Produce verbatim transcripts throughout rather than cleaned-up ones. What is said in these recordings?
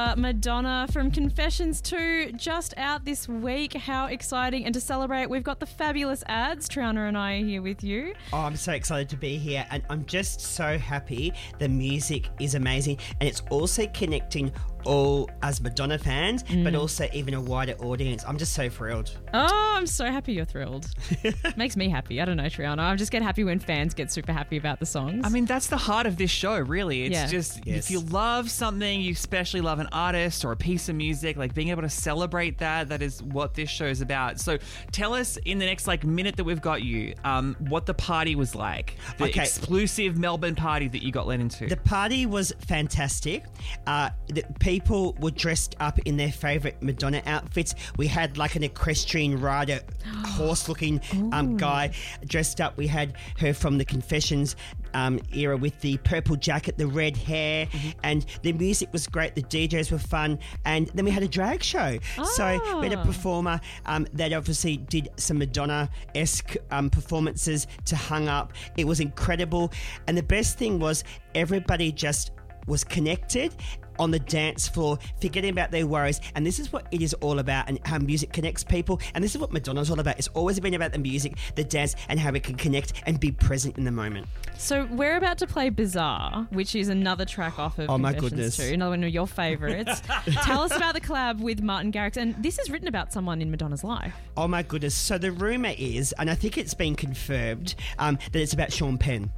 uh, Madonna from Confessions two, just out this week. How exciting. And to celebrate, we've got the fabulous ads. Triana and I are here with you. Oh, I'm so excited to be here, and I'm just so happy. The music is amazing, and it's also connecting all as Madonna fans, mm. but also even a wider audience. I'm just so thrilled. Oh, I'm so happy you're thrilled. Makes me happy. I don't know, Triana. I just get happy when fans get super happy about the songs. I mean, that's the heart of this show, really. It's yeah. just yes. if you love something, you especially love an artist or a piece of music, like being able to celebrate that, that is what this show is about. So tell us in the next like minute that we've got you, um, what the party was like. The okay. exclusive Melbourne party that you got let into. The party was fantastic. Uh, the people were dressed up in their favourite Madonna outfits. We had like an equestrian rider, horse-looking um, guy dressed up. We had her from the Confessions um, era with the purple jacket, the red hair, mm-hmm. and the music was great. The D Js were fun, and then we had a drag show. Oh. So we had a performer um, that obviously did some Madonna-esque um, performances to Hung Up. It was incredible, and the best thing was everybody just was connected on the dance floor, forgetting about their worries. And this is what it is all about, and how music connects people. And this is what Madonna's all about. It's always been about the music, the dance, and how we can connect and be present in the moment. So we're about to play Bizarre, which is another track off of oh my Confessions goodness. two, another one of your favourites. Tell us about the collab with Martin Garrix. And this is written about someone in Madonna's life. Oh my goodness. So the rumour is, and I think it's been confirmed, um, that it's about Sean Penn.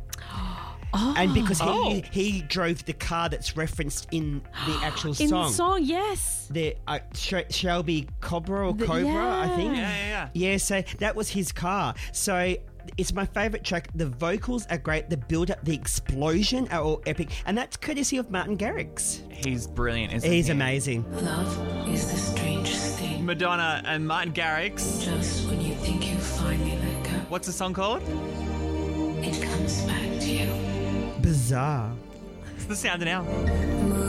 Oh. And because he Oh. he drove the car that's referenced in the actual In song. the song, yes. The uh, Sh- Shelby Cobra or The- Cobra, yeah. I think. Yeah, yeah, yeah. Yeah, so that was his car. So it's my favourite track. The vocals are great. The build-up, the explosion are all epic. And that's courtesy of Martin Garrix. He's brilliant, isn't He's he? amazing. Love is the strangest thing. Madonna and Martin Garrix. Just when you think you finally let go, What's the song called? it comes back to you. Bizarre. It's the sound of now.